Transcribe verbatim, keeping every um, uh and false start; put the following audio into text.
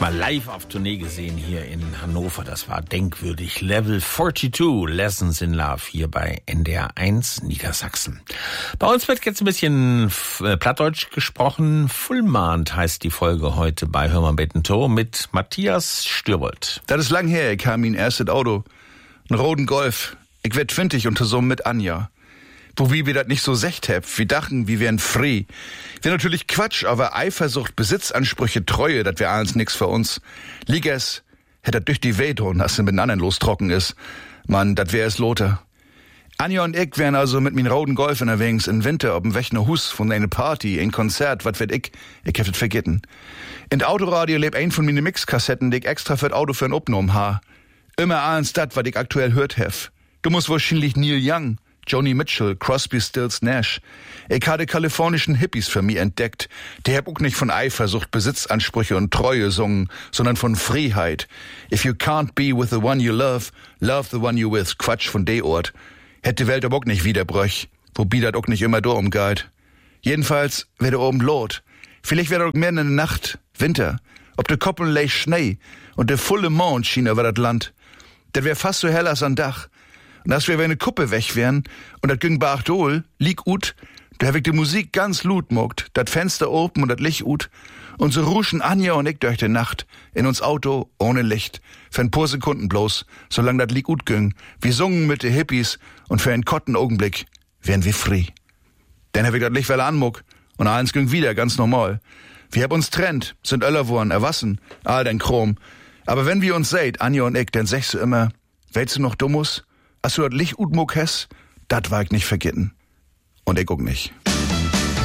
mal live auf Tournee gesehen hier in Hannover. Das war denkwürdig. Level zweiundvierzig, Lessons in Love, hier bei N D R eins Niedersachsen. Bei uns wird jetzt ein bisschen äh, Plattdeutsch gesprochen. Fullmond heißt die Folge heute bei Hörmann Bettentor mit Matthias Stürbold. Das ist lang her, ich habe mein erstes Auto. Einen roten Golf. Ich werd zwanzig und zusammen mit Anja. Wo wie wir das nicht so secht hab. Wir dachten, wir wären free. Wär natürlich Quatsch, aber Eifersucht, Besitzansprüche, Treue, das wär alles nix für uns. Liegers, hätt dat durch die Welt und dass mit anderen lostrocken is. Mann, dat wär es Lothar. Anja und ich wären also mit min roten Golf unterwegs in Winter ob'n Wechner Hus von eine Party, ein Konzert, wat wird ich? Ich hab das vergessen. In d Autoradio lebt ein von mine Mixkassetten, die ich extra für d Auto für n Opnom ha. Immer eins dat, wat ich aktuell hört hef. Du musst wahrscheinlich Neil Young, Joni Mitchell, Crosby, Stills, Nash. Ich hatte kalifornischen Hippies für mich entdeckt. Die hab auch nicht von Eifersucht, Besitzansprüche und Treue sungen, sondern von Freiheit. If you can't be with the one you love, love the one you with. Quatsch von de Ort. Hätte die Welt aber auch nicht wiederbröch. Wobei dat auch nicht immer do umgeht. Jedenfalls wär da oben Lot. Vielleicht wär da auch mehr in der Nacht, Winter. Ob de Koppeln leicht Schnee und der volle Mond schien über dat Land. Dat wär fast so hell als an Dach. Und als wir wenn eine Kuppe weg wären und dat ging Bachdol, lieg ut, da hab ich die Musik ganz lut mogt, dat Fenster open und dat Licht ut, und so ruschen Anja und ich durch die Nacht in uns Auto ohne Licht, für ein paar Sekunden bloß, solang dat Lieg ut ging. Wir sungen mit de Hippies und für einen kotten Augenblick wären wir free. Dann hab ich dat Licht well anmuck und eins ging wieder ganz normal. Wir hab uns trennt, sind Öller worden, erwassen, all den Chrom. Aber wenn wir uns seht, Anja und ich, dann sagst du immer, willst du noch Dummus? Als du dat Licht ut muck hast, dat war ich nicht vergessen. Und ich guck nicht.